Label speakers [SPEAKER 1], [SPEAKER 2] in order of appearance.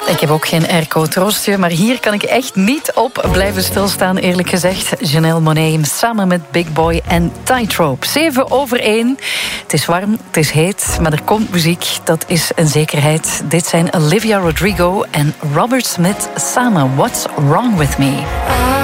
[SPEAKER 1] Ik heb ook geen airco-troostje, maar hier kan ik echt niet op blijven stilstaan, eerlijk gezegd. Janelle Monáe samen met Big Boy en Tightrope. 7:07. Het is warm, het is heet, maar er komt muziek. Dat is een zekerheid. Dit zijn Olivia Rodrigo en Robert Smith samen. What's Wrong With Me?